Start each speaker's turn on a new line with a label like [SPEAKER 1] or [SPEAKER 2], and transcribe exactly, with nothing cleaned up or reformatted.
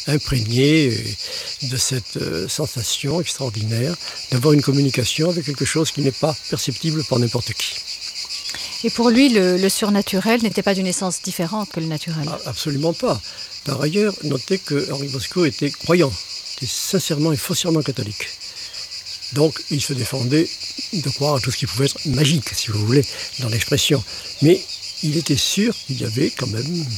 [SPEAKER 1] imprégné de cette sensation extraordinaire d'avoir une communication avec quelque chose qui n'est pas perceptible par n'importe qui.
[SPEAKER 2] Et pour lui, le, le surnaturel n'était pas d'une essence différente que le naturel?
[SPEAKER 1] Ah, absolument pas. Par ailleurs, notez que Henri Bosco était croyant, était sincèrement et foncièrement catholique. Donc, il se défendait de croire à tout ce qui pouvait être magique, si vous voulez, dans l'expression. Mais il était sûr qu'il y avait quand même